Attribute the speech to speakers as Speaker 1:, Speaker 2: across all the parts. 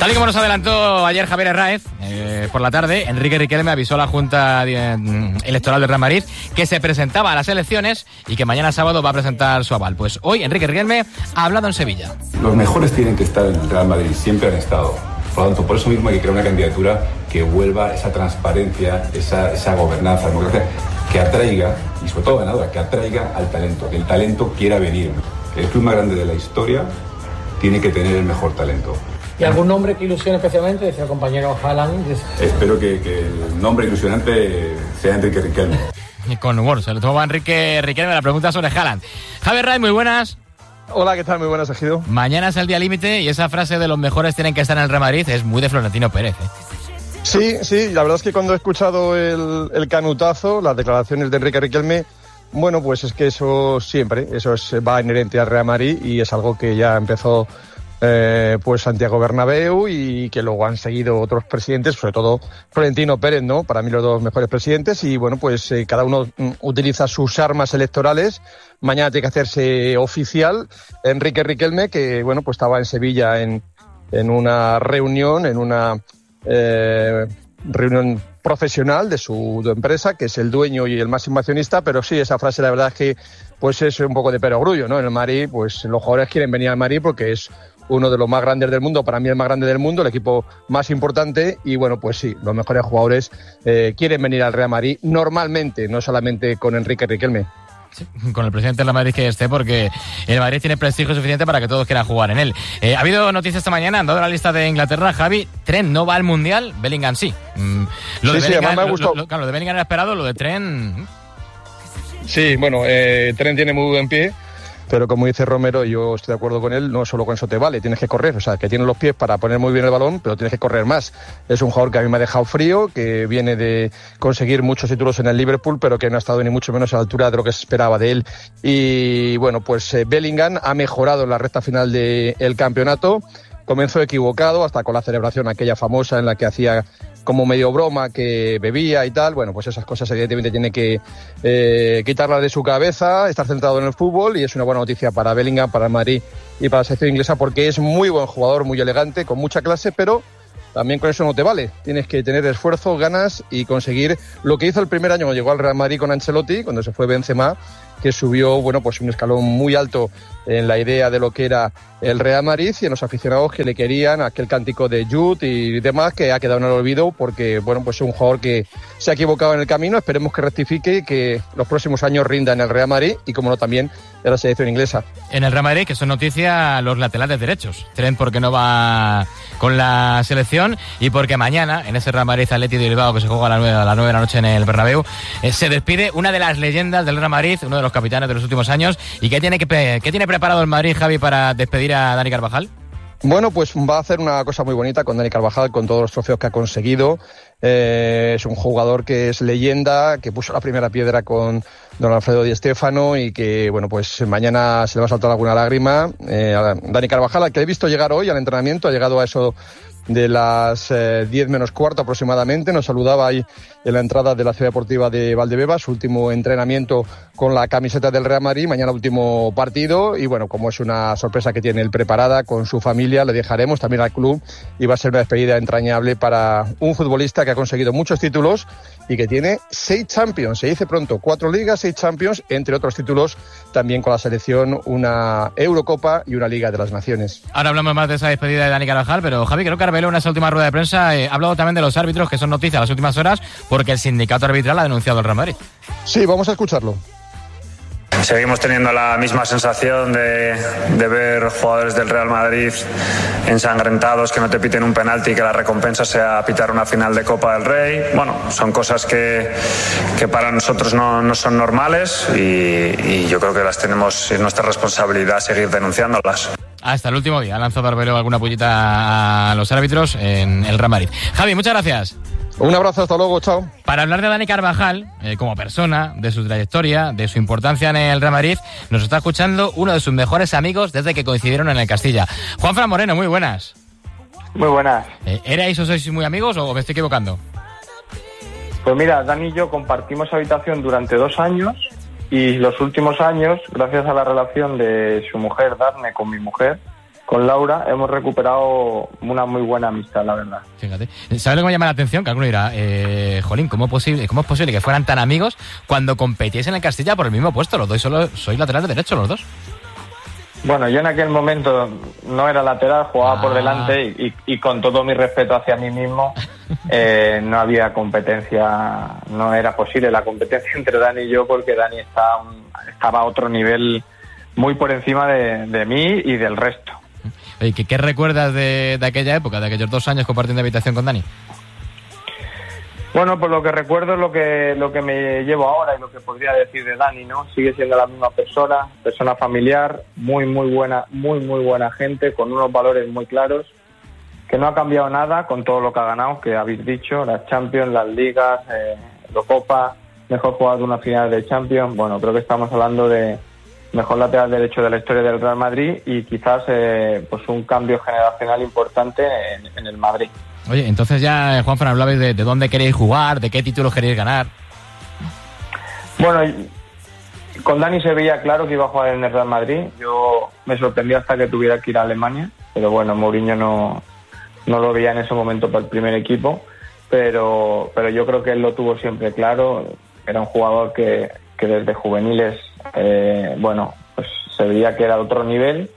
Speaker 1: Tal y como nos adelantó ayer Javier Herráez, por la tarde, Enrique Riquelme avisó a la Junta Electoral del Real Madrid que se presentaba a las elecciones y que mañana sábado va a presentar su aval. Pues hoy Enrique Riquelme ha hablado en Sevilla.
Speaker 2: Los mejores tienen que estar en el Real Madrid, siempre han estado. Por lo tanto, por eso mismo hay que crear una candidatura que vuelva esa transparencia, esa gobernanza democrática, que atraiga, y sobre todo ganadora, que atraiga al talento, que el talento quiera venir. El club más grande de la historia tiene que tener el mejor talento.
Speaker 3: ¿Y algún nombre que ilusione especialmente? Decía el compañero Haaland.
Speaker 2: Espero que el nombre ilusionante sea Enrique Riquelme.
Speaker 1: Con humor, se lo tomaba Enrique Riquelme la pregunta sobre Haaland. Javier Herráez, muy buenas.
Speaker 4: Hola, ¿qué tal? Muy buenas, Ejido.
Speaker 1: Mañana es el día límite y esa frase de los mejores tienen que estar en el Real Madrid es muy de Florentino Pérez, ¿eh?
Speaker 4: Sí, la verdad es que cuando he escuchado el canutazo, las declaraciones de Enrique Riquelme, bueno, pues es que eso va inherente al Real Madrid y es algo que ya empezó pues Santiago Bernabéu y que luego han seguido otros presidentes, sobre todo Florentino Pérez, ¿no? Para mí los dos mejores presidentes y bueno, pues cada uno utiliza sus armas electorales. Mañana tiene que hacerse oficial Enrique Riquelme, que bueno, pues estaba en Sevilla en una reunión, reunión profesional de su empresa, que es el dueño y el máximo accionista, pero sí, esa frase la verdad es que pues es un poco de perogrullo, ¿no? En el Madrid, pues los jugadores quieren venir al Madrid porque es uno de los más grandes del mundo, para mí el más grande del mundo, el equipo más importante y bueno, pues sí, los mejores jugadores quieren venir al Real Madrid normalmente, no solamente con Enrique Riquelme.
Speaker 1: Sí, con el presidente de la Madrid que esté, porque el Madrid tiene prestigio suficiente para que todos quieran jugar en él. Ha habido noticias esta mañana, han dado la lista de Inglaterra, Javi. Trent no va al Mundial, Bellingham sí. Lo de Bellingham era esperado, lo de Trent...
Speaker 4: Sí, bueno, Trent tiene muy buen pie, pero como dice Romero, yo estoy de acuerdo con él, no solo con eso te vale, tienes que correr, o sea, que tiene los pies para poner muy bien el balón, pero tienes que correr más. Es un jugador que a mí me ha dejado frío, que viene de conseguir muchos títulos en el Liverpool, pero que no ha estado ni mucho menos a la altura de lo que se esperaba de él. Y bueno, pues Bellingham ha mejorado en la recta final del campeonato, comenzó equivocado, hasta con la celebración aquella famosa en la que hacía como medio broma que bebía y tal. Bueno, pues esas cosas evidentemente tiene que quitarlas de su cabeza, estar centrado en el fútbol y es una buena noticia para Bellingham, para el Madrid y para la selección inglesa porque es muy buen jugador, muy elegante, con mucha clase, pero también con eso no te vale. Tienes que tener esfuerzo, ganas y conseguir lo que hizo el primer año cuando llegó al Real Madrid con Ancelotti, cuando se fue Benzema, que subió, bueno, pues un escalón muy alto en la idea de lo que era el Real Madrid y en los aficionados que le querían, aquel cántico de Jude y demás que ha quedado en el olvido porque, bueno, pues es un jugador que se ha equivocado en el camino, esperemos que rectifique y que los próximos años rinda en el Real Madrid y, como no, también en la selección inglesa.
Speaker 1: En el Real Madrid, que son noticias los laterales derechos. Trent porque no va con la selección y porque mañana, en ese Real Madrid Athletic de Bilbao que se juega a las 9 de la noche en el Bernabéu, se despide una de las leyendas del Real Madrid, uno de los capitanes de los últimos años. ¿Y qué tiene preparado el Madrid, Javi, para despedir a Dani Carvajal?
Speaker 4: Bueno, pues va a hacer una cosa muy bonita con Dani Carvajal, con todos los trofeos que ha conseguido. Es un jugador que es leyenda, que puso la primera piedra con don Alfredo Di Stéfano y que, bueno, pues mañana se le va a saltar alguna lágrima. Dani Carvajal, al que he visto llegar hoy al entrenamiento, ha llegado a eso de las 10 menos cuarto aproximadamente, nos saludaba ahí en la entrada de la Ciudad Deportiva de Valdebebas, su último entrenamiento con la camiseta del Real Madrid, mañana último partido y bueno, como es una sorpresa que tiene él preparada con su familia, le dejaremos también al club y va a ser una despedida entrañable para un futbolista que ha conseguido muchos títulos y que tiene 6 Champions, se dice pronto, 4 ligas, 6 Champions, entre otros títulos también con la selección, una Eurocopa y una Liga de las Naciones.
Speaker 1: Ahora hablamos más de esa despedida de Dani Carvajal, pero Javi, creo que Arbeló en esa última rueda de prensa ha hablado también de los árbitros, que son noticias las últimas horas, porque el sindicato arbitral ha denunciado al Real Madrid.
Speaker 4: Sí, vamos a escucharlo.
Speaker 5: Seguimos teniendo la misma sensación de ver jugadores del Real Madrid ensangrentados, que no te piten un penalti y que la recompensa sea pitar una final de Copa del Rey. Bueno, son cosas que para nosotros no son normales y yo creo que las tenemos, es nuestra responsabilidad seguir denunciándolas.
Speaker 1: Hasta el último día ha lanzado Arbeló alguna pullita a los árbitros en el Real Madrid. Javi, muchas gracias.
Speaker 4: Un abrazo, hasta luego, chao.
Speaker 1: Para hablar de Dani Carvajal, como persona, de su trayectoria, de su importancia en el Real Madrid, nos está escuchando uno de sus mejores amigos desde que coincidieron en el Castilla. Juanfran Moreno, muy buenas.
Speaker 6: Muy buenas.
Speaker 1: ¿Erais o sois muy amigos o me estoy equivocando?
Speaker 6: Pues mira, Dani y yo compartimos habitación durante 2 años y los últimos años, gracias a la relación de su mujer, Darne, con mi mujer, Laura hemos recuperado una muy buena amistad, la verdad.
Speaker 1: Fíjate. ¿Sabes lo que me llama la atención? Que alguno dirá, jolín, ¿cómo es posible que fueran tan amigos cuando competíais en el Castilla por el mismo puesto? Los dos sois laterales derechos, los dos.
Speaker 6: Bueno, yo en aquel momento no era lateral, jugaba por delante y con todo mi respeto hacia mí mismo, no había competencia, no era posible la competencia entre Dani y yo, porque Dani estaba a otro nivel muy por encima de mí y del resto.
Speaker 1: Oye, ¿qué recuerdas de aquella época, de aquellos 2 años compartiendo habitación con Dani?
Speaker 6: Bueno, pues lo que recuerdo es lo que me llevo ahora y lo que podría decir de Dani, ¿no? Sigue siendo la misma persona familiar, muy buena gente, con unos valores muy claros, que no ha cambiado nada con todo lo que ha ganado, que habéis dicho, las Champions, las Ligas, Eurocopa, mejor jugador de una final de Champions. Bueno, creo que estamos hablando de mejor lateral derecho de la historia del Real Madrid y quizás pues un cambio generacional importante en el Madrid.
Speaker 1: Oye, entonces ya, Juanfran, hablabais de dónde queréis jugar, de qué títulos queréis ganar.
Speaker 6: Bueno, con Dani se veía claro que iba a jugar en el Real Madrid. Yo me sorprendí hasta que tuviera que ir a Alemania, pero bueno, Mourinho no lo veía en ese momento para el primer equipo, pero yo creo que él lo tuvo siempre claro. Era un jugador que desde juveniles, bueno, pues se veía que era otro nivel.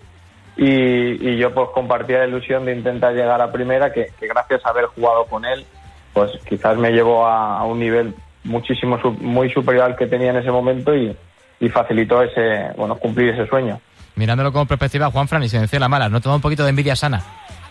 Speaker 6: Y yo pues compartía la ilusión de intentar llegar a primera, que gracias a haber jugado con él, pues quizás me llevó a un nivel muy superior al que tenía en ese momento y facilitó cumplir ese sueño.
Speaker 1: Mirándolo con perspectiva, Juanfran, y sin decir la mala, ¿no te da un poquito de envidia sana?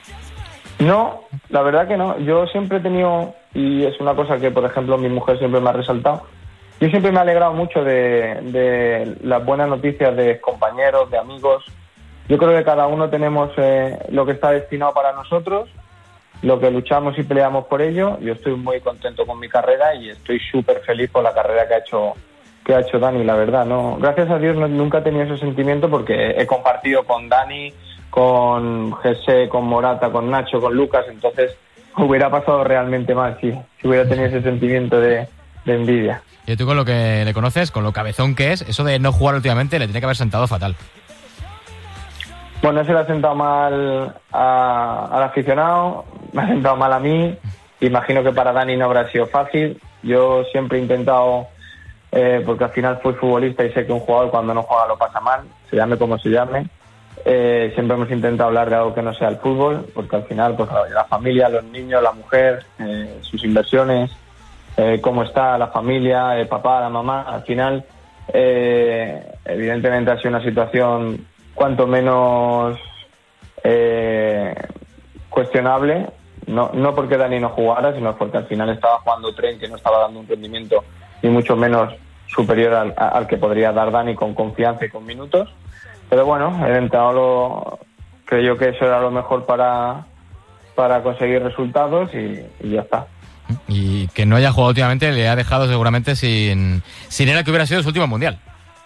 Speaker 6: No, la verdad que no. Yo siempre he tenido, y es una cosa que por ejemplo mi mujer siempre me ha resaltado, yo siempre me he alegrado mucho de las buenas noticias de compañeros, de amigos. Yo creo que cada uno tenemos lo que está destinado para nosotros, lo que luchamos y peleamos por ello. Yo estoy muy contento con mi carrera y estoy súper feliz por la carrera que ha hecho Dani, la verdad, ¿no? Gracias a Dios nunca he tenido ese sentimiento, porque he compartido con Dani, con José, con Morata, con Nacho, con Lucas, entonces hubiera pasado realmente mal si hubiera tenido ese sentimiento de envidia.
Speaker 1: Y tú, con lo que le conoces, con lo cabezón que es, eso de no jugar últimamente le tiene que haber sentado fatal.
Speaker 6: Bueno, se le ha sentado mal al aficionado, me ha sentado mal a mí. Imagino que para Dani no habrá sido fácil. Yo siempre he intentado, porque al final fui futbolista y sé que un jugador cuando no juega lo pasa mal, se llame como se llame. Siempre hemos intentado hablar de algo que no sea el fútbol, porque al final pues la familia, los niños, la mujer, sus inversiones, cómo está la familia, el papá, la mamá, al final evidentemente ha sido una situación cuanto menos cuestionable, no porque Dani no jugara, sino porque al final estaba jugando Tren, que no estaba dando un rendimiento ni mucho menos superior al que podría dar Dani con confianza y con minutos. Pero bueno, el entrenador creyó que eso era lo mejor para conseguir resultados y ya está.
Speaker 1: Y que no haya jugado últimamente le ha dejado seguramente sin era que hubiera sido su último mundial.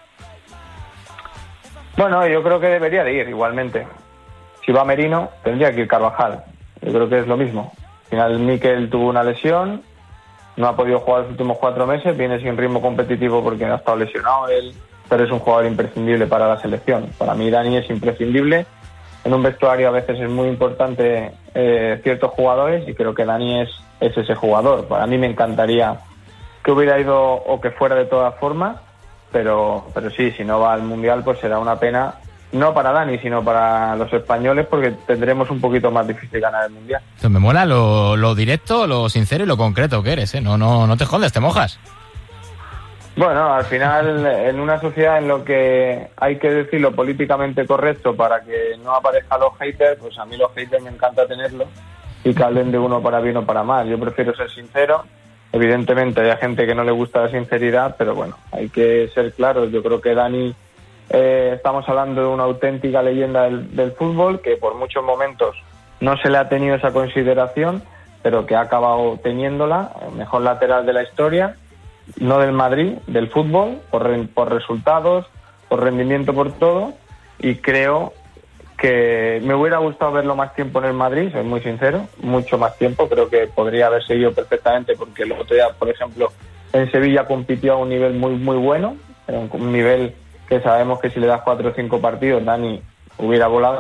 Speaker 6: Bueno, yo creo que debería de ir igualmente. Si va Merino, tendría que ir Carvajal. Yo creo que es lo mismo. Al final Mikel tuvo una lesión, no ha podido jugar los últimos 4 meses, viene sin ritmo competitivo porque no ha estado lesionado él, pero es un jugador imprescindible para la selección. Para mí Dani es imprescindible. En un vestuario a veces es muy importante ciertos jugadores y creo que Dani es ese jugador. Para mí me encantaría que hubiera ido o que fuera de todas formas, pero sí, si no va al Mundial pues será una pena, no para Dani, sino para los españoles, porque tendremos un poquito más difícil ganar el Mundial.
Speaker 1: Entonces me mola lo directo, lo sincero y lo concreto que eres, ¿eh? No te jodes, te mojas.
Speaker 6: Bueno, al final, en una sociedad en lo que hay que decir lo políticamente correcto para que no aparezcan los haters, pues a mí los haters me encanta tenerlos y que hablen de uno para bien o para mal. Yo prefiero ser sincero. Evidentemente hay gente que no le gusta la sinceridad, pero bueno, hay que ser claros. Yo creo que Dani, estamos hablando de una auténtica leyenda del fútbol, que por muchos momentos no se le ha tenido esa consideración, pero que ha acabado teniéndola, el mejor lateral de la historia, no del Madrid, del fútbol, por resultados, por rendimiento, por todo, y creo que me hubiera gustado verlo más tiempo en el Madrid, soy muy sincero, mucho más tiempo. Creo que podría haber seguido perfectamente, porque el otro día, por ejemplo, en Sevilla compitió a un nivel muy muy bueno, un nivel que sabemos que si le das 4 o 5 partidos Dani hubiera volado,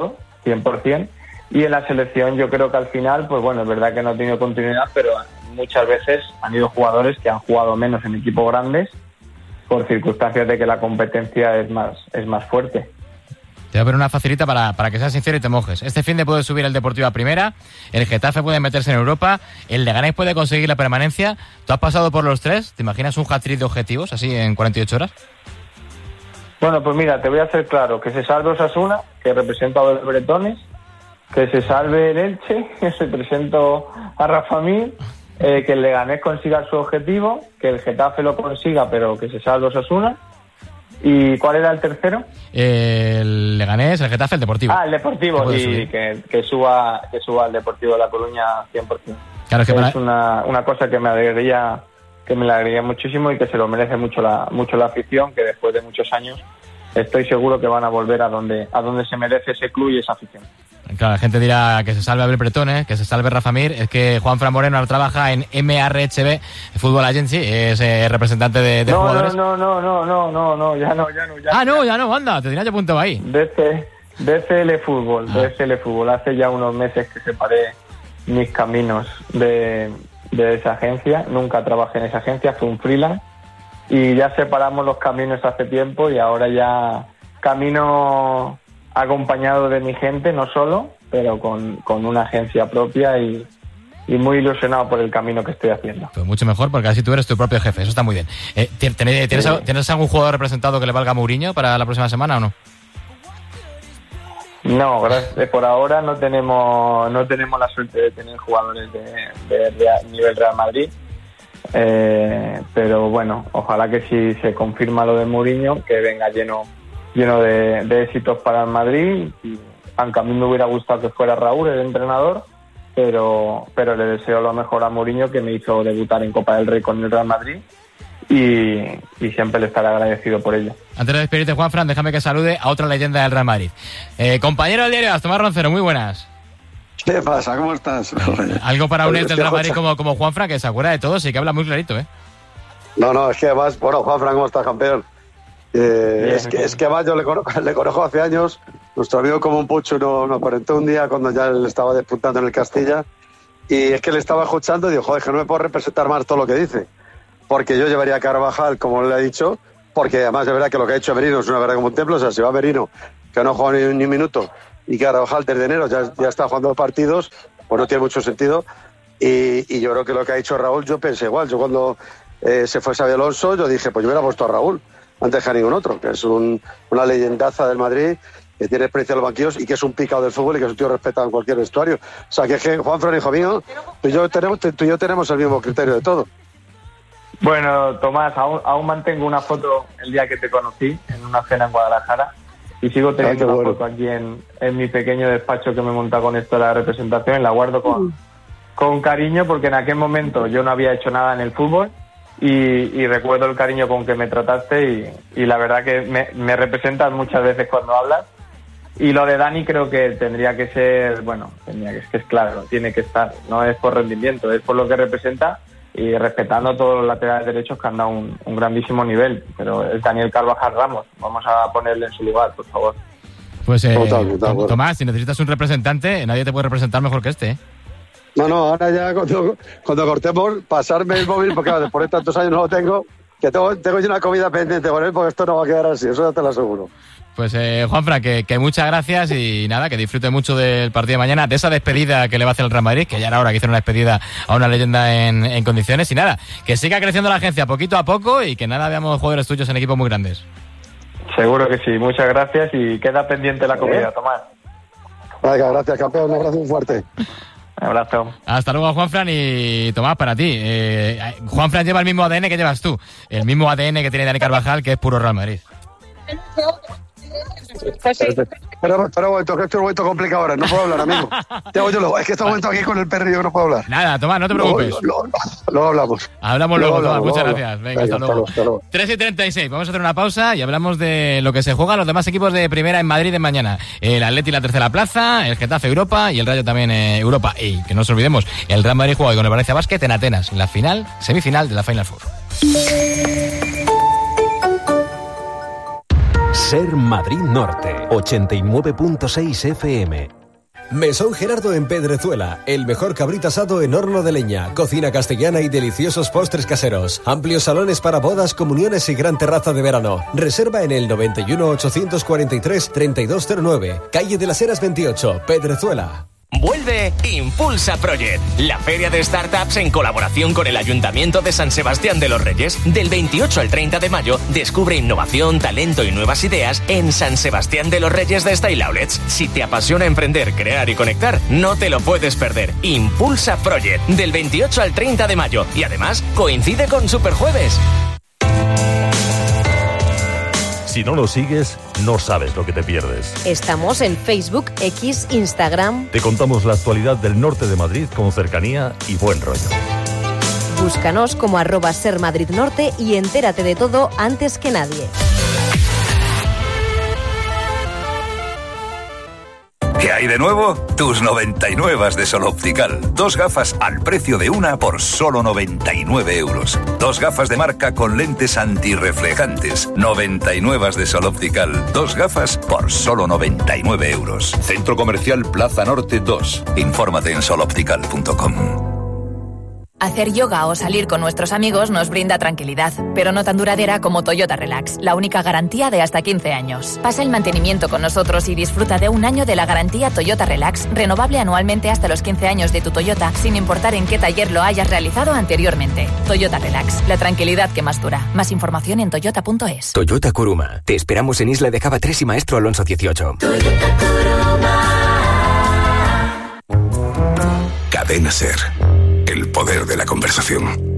Speaker 6: 100%. Y en la selección yo creo que al final, pues bueno, es verdad que no ha tenido continuidad, pero muchas veces han ido jugadores que han jugado menos en equipos grandes por circunstancias de que la competencia es más fuerte.
Speaker 1: Te voy a poner una facilita para que seas sincero y te mojes. Este fin de puede subir el Deportivo a primera, el Getafe puede meterse en Europa, el Leganés puede conseguir la permanencia. ¿Tú has pasado por los tres? ¿Te imaginas un hat-trick de objetivos así en 48 horas?
Speaker 6: Bueno, pues mira, te voy a hacer claro, que se salve Osasuna, que representa a los bretones, que se salve el Elche, que se presentó a Rafa Mir, que el Leganés consiga su objetivo, que el Getafe lo consiga, pero que se salve Osasuna. ¿Y cuál era el tercero?
Speaker 1: El Leganés, el Getafe, el Deportivo.
Speaker 6: El Deportivo, y que suba el Deportivo de La Coruña 100%.
Speaker 1: Claro,
Speaker 6: es una cosa que me alegraría muchísimo y que se lo merece mucho la afición, que después de muchos años estoy seguro que van a volver a donde se merece ese club y esa afición.
Speaker 1: Claro, la gente dirá que se salve Abel Bretón, que se salve Rafa Mir. Es que Juanfran Moreno ahora trabaja en MRHB Football Agency, es representante de jugadores.
Speaker 6: No, ya no.
Speaker 1: Ya no, anda, te tenía yo apuntado ahí.
Speaker 6: DCL Fútbol. Hace ya unos meses que separé mis caminos de esa agencia. Nunca trabajé en esa agencia, fue un freelance. Y ya separamos los caminos hace tiempo y ahora ya camino acompañado de mi gente, no solo, pero con una agencia propia y muy ilusionado por el camino que estoy haciendo.
Speaker 1: Pues mucho mejor, porque así tú eres tu propio jefe, eso está muy bien. ¿Tienes algún jugador representado que le valga a Mourinho para la próxima semana o no?
Speaker 6: No, gracias. Por ahora no tenemos la suerte de tener jugadores de nivel Real Madrid. Pero bueno, ojalá que si se confirma lo de Mourinho, que venga lleno de éxitos para el Madrid. Y aunque a mí me hubiera gustado que fuera Raúl el entrenador, pero le deseo lo mejor a Mourinho, que me hizo debutar en Copa del Rey con el Real Madrid, y siempre le estaré agradecido por ello.
Speaker 1: Antes de despedirte, Juanfran, déjame que salude a otra leyenda del Real Madrid, compañero del diario AS, Tomás Roncero, muy buenas.
Speaker 7: ¿Qué pasa? ¿Cómo estás?
Speaker 1: Algo para un ex del Real Madrid como Juanfran, que se acuerda de todo, sí que habla muy clarito, ¿eh?
Speaker 7: No, es que además, bueno, Juanfran, ¿cómo estás, campeón? Es que además yo le conozco hace años. Nuestro amigo como un pucho nos conectó un día cuando ya él estaba despuntando en el Castilla, y es que le estaba escuchando y dijo, joder, que no me puedo representar más todo lo que dice, porque yo llevaría a Carvajal, como le he dicho, porque además de verdad que lo que ha hecho Merino es una verdad como un templo. O sea, si va Merino, que no juega ni un minuto, y Carvajal desde enero ya está jugando partidos, pues no tiene mucho sentido. Y yo creo que lo que ha dicho Raúl, yo pensé igual. Yo cuando se fue Xabi Alonso, yo dije, pues yo hubiera puesto a Raúl antes que a ningún otro, que es una leyendaza del Madrid, que tiene experiencia en los banquillos y que es un picado del fútbol y que es un tío respetado en cualquier vestuario. O sea, que es que Juanfran, hijo mío, tú y yo tenemos el mismo criterio de todo.
Speaker 6: Bueno, Tomás, aún mantengo una foto el día que te conocí, en una cena en Guadalajara, y sigo teniendo una foto aquí en mi pequeño despacho que me he montado con esto de la representación, y la guardo con cariño, porque en aquel momento yo no había hecho nada en el fútbol, y recuerdo el cariño con que me trataste, y la verdad que me representas muchas veces cuando hablas. Y lo de Dani creo que tendría que ser, es claro, tiene que estar, no es por rendimiento, es por lo que representa, y respetando a todos los laterales derechos que han dado un grandísimo nivel, pero es Daniel Carvajal Ramos, vamos a ponerle en su lugar, por favor.
Speaker 1: Pues Tomás, si necesitas un representante, nadie te puede representar mejor que este, ¿eh?
Speaker 7: No, ahora ya cuando cortemos, pasarme el móvil, porque después de tantos años no lo tengo, que tengo yo una comida pendiente con él, porque esto no va a quedar así, eso ya te lo aseguro.
Speaker 1: Pues Juanfran, que muchas gracias, y nada, que disfrute mucho del partido de mañana, de esa despedida que le va a hacer el Real Madrid, que ya era hora que hiciera una despedida a una leyenda en condiciones, y nada, que siga creciendo la agencia poquito a poco, y que nada, veamos jugadores tuyos en equipos muy grandes.
Speaker 6: Seguro que sí, muchas gracias, y queda pendiente la comida, Tomás.
Speaker 7: Venga, gracias, campeón, un abrazo muy fuerte.
Speaker 6: Un abrazo.
Speaker 1: Hasta luego, Juanfran. Y Tomás, para ti, Juanfran lleva el mismo ADN que llevas tú, el mismo ADN que tiene Dani Carvajal, que es puro Real Madrid.
Speaker 7: Pero un momento, que esto es un momento complicado ahora, no puedo hablar, amigo. Es que este momento aquí con el perro y yo no puedo hablar.
Speaker 1: Nada, Tomás, no te preocupes.
Speaker 7: Luego hablamos.
Speaker 1: Hablamos luego, Tomás, muchas gracias. Venga, hasta luego. 3:36, vamos a hacer una pausa y hablamos de lo que se juega los demás equipos de primera en Madrid de mañana. El Atleti la tercera plaza, el Getafe Europa y el Rayo también Europa. Y que no nos olvidemos, el Real Madrid juega hoy con el Valencia Basket en Atenas, en la semifinal de la Final Four.
Speaker 8: Ser Madrid Norte, 89.6 FM.
Speaker 9: Mesón Gerardo en Pedrezuela, el mejor cabrito asado en horno de leña, cocina castellana y deliciosos postres caseros, amplios salones para bodas, comuniones y gran terraza de verano. Reserva en el 91 843 3209, calle de las Heras 28, Pedrezuela.
Speaker 10: Vuelve Impulsa Project, la feria de startups en colaboración con el Ayuntamiento de San Sebastián de los Reyes. Del 28 al 30 de mayo, descubre innovación, talento y nuevas ideas en San Sebastián de los Reyes de Style Outlets. Si te apasiona emprender, crear y conectar, no te lo puedes perder. Impulsa Project, del 28 al 30 de mayo. Y además, coincide con Superjueves.
Speaker 11: Si no nos sigues, no sabes lo que te pierdes.
Speaker 12: Estamos en Facebook, X, Instagram.
Speaker 11: Te contamos la actualidad del norte de Madrid con cercanía y buen rollo.
Speaker 12: Búscanos como @sermadridnorte y entérate de todo antes que nadie.
Speaker 13: ¿Qué hay de nuevo? Tus 99 de Sol Optical. 2 gafas al precio de una por solo 99 euros. 2 gafas de marca con lentes antirreflejantes. 99 de Sol Optical. 2 gafas por solo 99 euros. Centro Comercial Plaza Norte 2. Infórmate en soloptical.com.
Speaker 14: Hacer yoga o salir con nuestros amigos nos brinda tranquilidad, pero no tan duradera como Toyota Relax, la única garantía de hasta 15 años. Pasa el mantenimiento con nosotros y disfruta de un año de la garantía Toyota Relax, renovable anualmente hasta los 15 años de tu Toyota, sin importar en qué taller lo hayas realizado anteriormente. Toyota Relax, la tranquilidad que más dura. Más información en toyota.es.
Speaker 15: Toyota Kuruma. Te esperamos en Isla de Java 3 y Maestro Alonso 18.
Speaker 16: Toyota Kuruma.
Speaker 17: Cadena Ser. El poder de la conversación.